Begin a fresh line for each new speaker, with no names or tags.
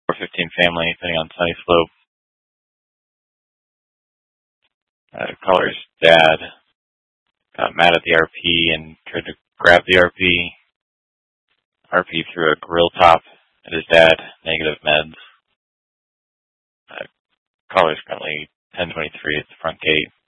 415 family, depending on Sunny Slope. Caller's dad got mad at the RP and tried to grab the RP. RP threw a grill top at his dad, negative meds. Caller's currently 1023 at the front gate.